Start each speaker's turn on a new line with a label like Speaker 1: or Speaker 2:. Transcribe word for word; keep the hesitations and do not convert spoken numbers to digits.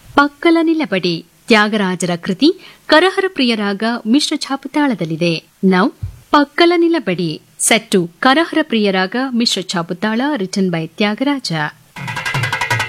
Speaker 1: ಪಕ್ಕಲ ನಿಲಬಡಿ ತ್ಯಾಗರಾಜರ ಕೃತಿ ಕರಹರ ಪ್ರಿಯರಾಗ ಮಿಶ್ರ ಛಾಪುತಾಳದಲ್ಲಿದೆ. Now ಪಕ್ಕಲ ನಿಲಬಡಿ set ಕರಹರ ಪ್ರಿಯರಾಗ Mishra ಛಾಪುತಾಳ written by Tyagaraja.